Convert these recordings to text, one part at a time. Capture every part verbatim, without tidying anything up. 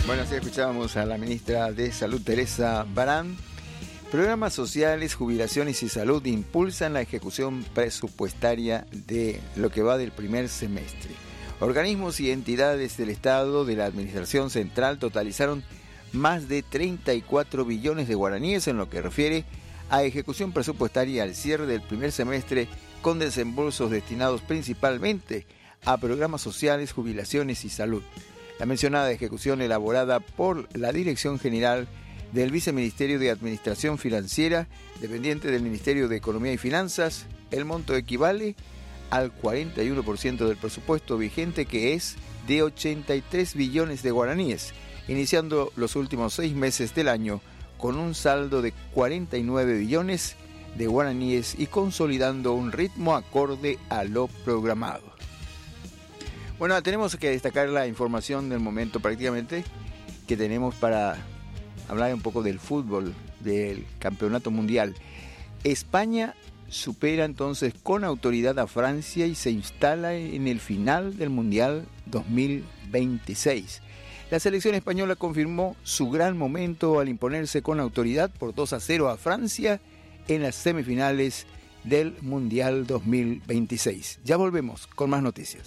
Bueno, así escuchábamos a la ministra de Salud, Teresa Barán. Programas sociales, jubilaciones y salud impulsan la ejecución presupuestaria de lo que va del primer semestre. Organismos y entidades del Estado de la Administración Central totalizaron más de treinta y cuatro billones de guaraníes en lo que refiere a ejecución presupuestaria al cierre del primer semestre, con desembolsos destinados principalmente a programas sociales, jubilaciones y salud. La mencionada ejecución, elaborada por la Dirección General del Viceministerio de Administración Financiera, dependiente del Ministerio de Economía y Finanzas, el monto equivale al cuarenta y uno por ciento del presupuesto vigente, que es de ochenta y tres billones de guaraníes, iniciando los últimos seis meses del año con un saldo de cuarenta y nueve billones de guaraníes y consolidando un ritmo acorde a lo programado. Bueno, tenemos que destacar la información del momento prácticamente que tenemos para hablar un poco del fútbol, del campeonato mundial. España supera entonces con autoridad a Francia y se instala en el final del Mundial dos mil veintiséis. La selección española confirmó su gran momento al imponerse con autoridad por dos a cero a Francia en las semifinales del Mundial dos mil veintiséis. Ya volvemos con más noticias.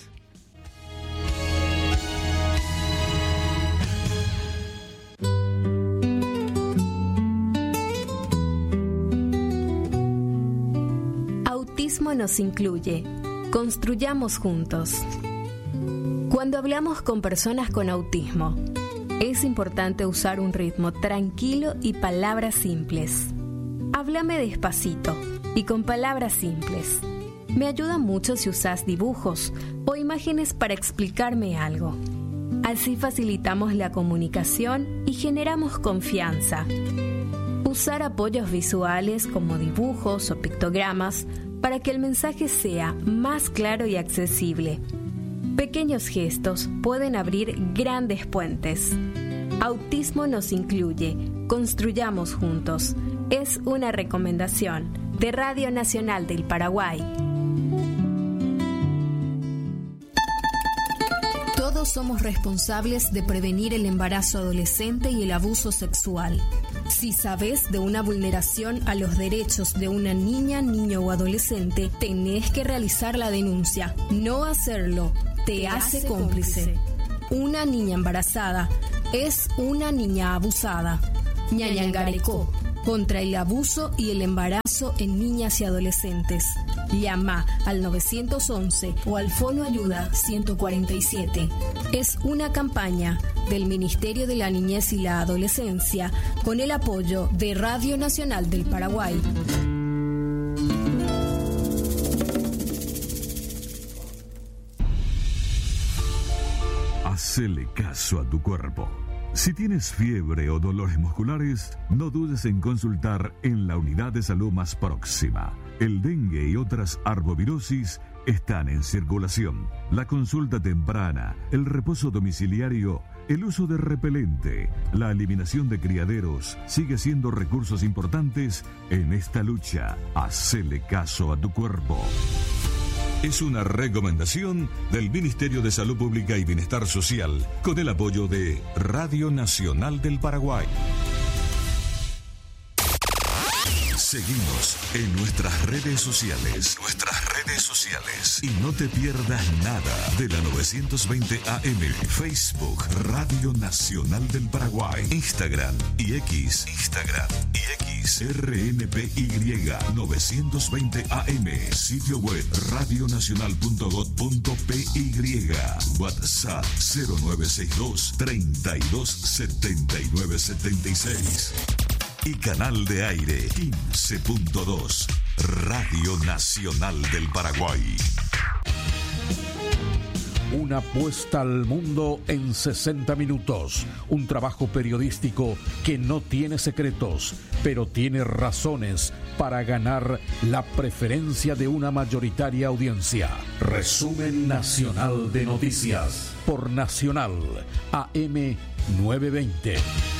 Autismo nos incluye. Construyamos juntos. Cuando hablamos con personas con autismo, es importante usar un ritmo tranquilo y palabras simples. Háblame despacito y con palabras simples. Me ayuda mucho si usas dibujos o imágenes para explicarme algo. Así facilitamos la comunicación y generamos confianza. Usar apoyos visuales como dibujos o pictogramas para que el mensaje sea más claro y accesible. Pequeños gestos pueden abrir grandes puentes. Autismo nos incluye. Construyamos juntos. Es una recomendación de Radio Nacional del Paraguay. Todos somos responsables de prevenir el embarazo adolescente y el abuso sexual. Si sabes de una vulneración a los derechos de una niña, niño o adolescente, tenés que realizar la denuncia. No hacerlo te hace cómplice. Una niña embarazada es una niña abusada. Ñañangarecó, contra el abuso y el embarazo en niñas y adolescentes. Llama al nueve once o al Fono Ayuda ciento cuarenta y siete. Es una campaña del Ministerio de la Niñez y la Adolescencia con el apoyo de Radio Nacional del Paraguay. Hacele caso a tu cuerpo. Si tienes fiebre o dolores musculares, no dudes en consultar en la unidad de salud más próxima. El dengue y otras arbovirosis están en circulación. La consulta temprana, el reposo domiciliario, el uso de repelente, la eliminación de criaderos sigue siendo recursos importantes en esta lucha. Hacele caso a tu cuerpo. Es una recomendación del Ministerio de Salud Pública y Bienestar Social con el apoyo de Radio Nacional del Paraguay. Seguimos en nuestras redes sociales. Nuestras redes sociales. Y no te pierdas nada de la novecientos veinte A M. Facebook, Radio Nacional del Paraguay. Instagram y X. Instagram y X. R N P Y novecientos veinte A M. Sitio web radionacional punto gob punto p y. WhatsApp cero nueve seis dos, treinta y dos, setenta y nueve, setenta y seis. Y canal de aire quince punto dos, Radio Nacional del Paraguay. Una puesta al mundo en sesenta minutos. Un trabajo periodístico que no tiene secretos, pero tiene razones para ganar la preferencia de una mayoritaria audiencia. Resumen nacional de noticias por Nacional A M novecientos veinte.